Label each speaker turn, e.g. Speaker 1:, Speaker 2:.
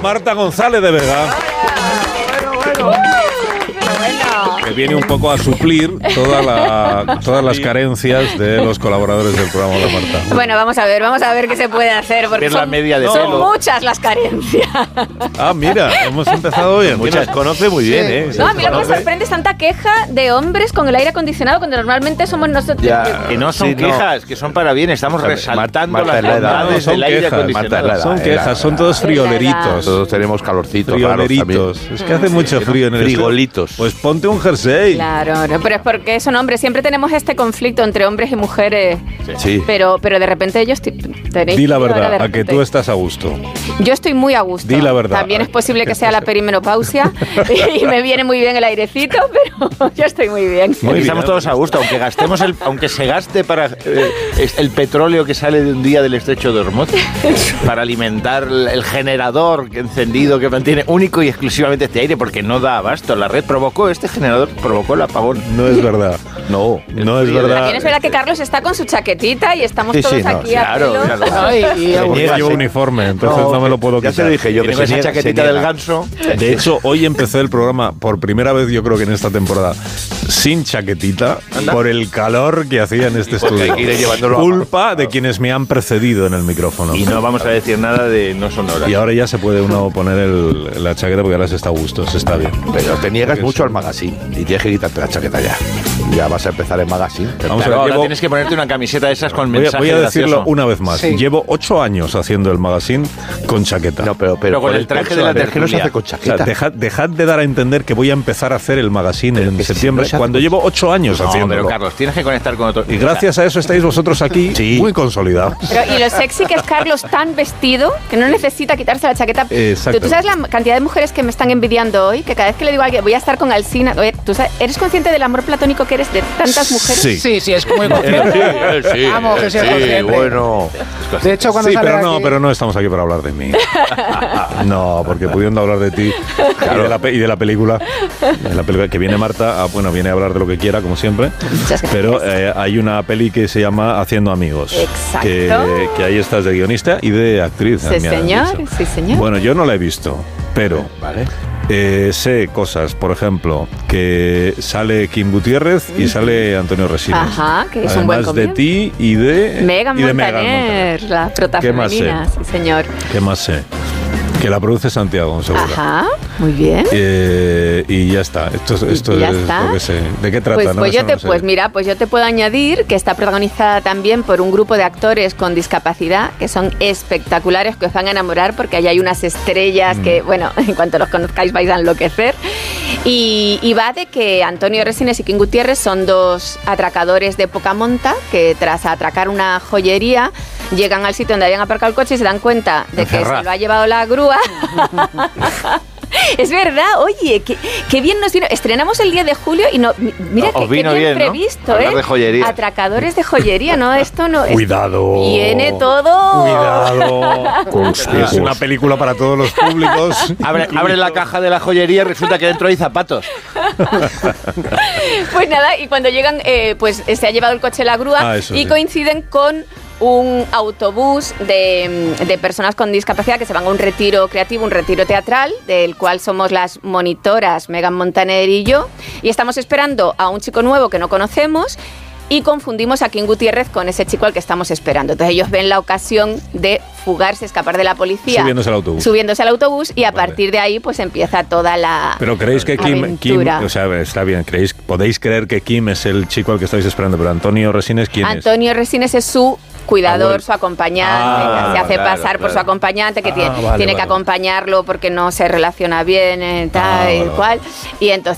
Speaker 1: Marta González de Vega. Que viene un poco a suplir todas las carencias de los colaboradores del programa de Marta.
Speaker 2: Bueno, vamos a ver qué se puede hacer, porque son muchas las carencias.
Speaker 1: Ah, mira, hemos empezado bien.
Speaker 3: Muchas conoce muy bien, ¿eh?
Speaker 2: No, a mí lo que me sorprende es tanta queja de hombres con el aire acondicionado cuando normalmente somos nosotros.
Speaker 3: Ya, que no son quejas, que son para bien. Estamos resaltando las bondades del aire acondicionado.
Speaker 1: Son quejas, son todos frioleritos.
Speaker 3: Todos tenemos calorcitos.
Speaker 1: Frioleritos. Es que hace mucho frío en el
Speaker 3: frigolitos.
Speaker 1: Pues ponte un jersey.
Speaker 2: Claro, pero es porque son hombres. Siempre tenemos este conflicto entre hombres y mujeres.
Speaker 3: Sí.
Speaker 2: Pero de repente ellos tenéis.
Speaker 1: Di la verdad, a que tú estás a gusto.
Speaker 2: Yo estoy muy a gusto.
Speaker 1: Di la verdad.
Speaker 2: También es posible que sea la perimenopausia y me viene muy bien el airecito, pero yo estoy muy bien.
Speaker 3: Estamos todos a gusto, aunque se gaste para el petróleo que sale de un día del estrecho de Hormuz para alimentar el generador encendido que mantiene único y exclusivamente este aire, porque no da abasto. La red este generador provocó el apagón.
Speaker 1: No es verdad. No es verdad.
Speaker 2: También es verdad que Carlos está con su chaquetita y estamos todos aquí.
Speaker 3: Claro.
Speaker 1: Yo llevo uniforme, entonces no me lo puedo quitar.
Speaker 3: Ya te lo dije yo, que esa chaquetita del ganso.
Speaker 1: De hecho, hoy empecé el programa por primera vez, yo creo que en esta temporada, sin chaquetita, por el calor que hacía en este estudio. Culpa de quienes me han precedido en el micrófono.
Speaker 3: Y no vamos a decir nada de no sonoras.
Speaker 1: Y ahora ya se puede uno poner la chaqueta porque ahora se está a gusto, se está bien.
Speaker 4: Pero te niegas mucho al magazine y tienes que quitarte la chaqueta ya. Ya vas a empezar el magazine.
Speaker 3: Vamos a ver, ahora tienes que ponerte una camiseta de esas con mensaje.
Speaker 1: Voy a decirlo una vez más. Sí. Llevo 8 años haciendo el magazine con chaqueta.
Speaker 4: No, pero
Speaker 3: con el traje de la tertulia.
Speaker 4: No se hace con chaqueta.
Speaker 1: O sea, dejad de dar a entender que voy a empezar a hacer el magazine en septiembre, cuando llevo 8 años haciéndolo.
Speaker 3: Pero Carlos, tienes que conectar con otro.
Speaker 1: Y gracias a eso estáis vosotros aquí muy consolidados.
Speaker 2: Y lo sexy que es Carlos tan vestido que no necesita quitarse la chaqueta. ¿Tú sabes la cantidad de mujeres que me están envidiando hoy? Que cada vez que le digo a alguien, voy a estar con Alsina. Oye, ¿tú sabes, eres consciente del amor platónico que eres de tantas mujeres?
Speaker 5: Sí, es muy consciente.
Speaker 4: Sí,
Speaker 5: vamos, que sea consciente.
Speaker 4: Bueno.
Speaker 5: De hecho, cuando
Speaker 1: pero no estamos aquí para hablar de mí. No, porque pudiendo hablar de ti y de la película, que viene Marta, viene a hablar de lo que quiera, como siempre. Pero hay una peli que se llama Haciendo Amigos.
Speaker 2: Exacto.
Speaker 1: Que ahí estás de guionista y de actriz.
Speaker 2: Sí, señor.
Speaker 1: Bueno, yo no la he visto, pero sé cosas, por ejemplo, que sale Kim Gutiérrez y sale Antonio Resines.
Speaker 2: Ajá, que es
Speaker 1: además
Speaker 2: un buen comienzo.
Speaker 1: De ti y de
Speaker 2: Megan Montaner, la prota femenina. Sí, señor.
Speaker 1: ¿Qué más sé? Que la produce Santiago, seguro.
Speaker 2: Ajá, muy bien.
Speaker 1: Y ya está. Esto es lo que sé. ¿De qué trata?
Speaker 2: Pues yo te puedo añadir que está protagonizada también por un grupo de actores con discapacidad que son espectaculares, que os van a enamorar porque ahí hay unas estrellas que, en cuanto los conozcáis vais a enloquecer. Y va de que Antonio Resines y Kim Gutiérrez son dos atracadores de poca monta que tras atracar una joyería llegan al sitio donde habían aparcado el coche y se dan cuenta de que se lo ha llevado la grúa. Es verdad, oye, qué bien nos vino. Estrenamos el 10 de julio y mira qué bien previsto,
Speaker 3: ¿no? De joyería.
Speaker 2: Atracadores de joyería, ¿no? Esto no.
Speaker 1: Cuidado.
Speaker 2: Viene todo.
Speaker 1: Cuidado. Es una película para todos los públicos.
Speaker 3: Abre la caja de la joyería y resulta que dentro hay zapatos.
Speaker 2: Pues nada, y cuando llegan, se ha llevado el coche la grúa y coinciden con un autobús de personas con discapacidad que se van a un retiro creativo, un retiro teatral, del cual somos las monitoras Megan Montaner y yo, y estamos esperando a un chico nuevo que no conocemos y confundimos a Kim Gutiérrez con ese chico al que estamos esperando. Entonces ellos ven la ocasión de fugarse, escapar de la policía. Subiéndose al autobús y a partir de ahí pues empieza toda la
Speaker 1: Pero creéis que Kim, o sea, está bien, podéis creer que Kim es el chico al que estáis esperando, pero Antonio Resines, ¿quién es?
Speaker 2: Antonio Resines es su cuidador, su acompañante, se hace pasar por su acompañante, que tiene que acompañarlo porque no se relaciona bien, tal y cual. Y entonces